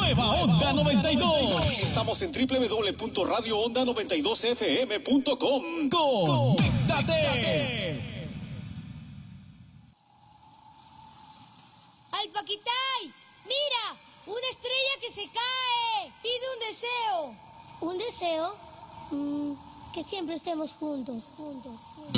Nueva Onda 92. Estamos en www.radioonda92fm.com. ¡Conéctate! ¡Ay, Paquitay! ¡Mira! ¡Una estrella que se cae! ¡Pide un deseo! ¿Un deseo? Que siempre estemos juntos.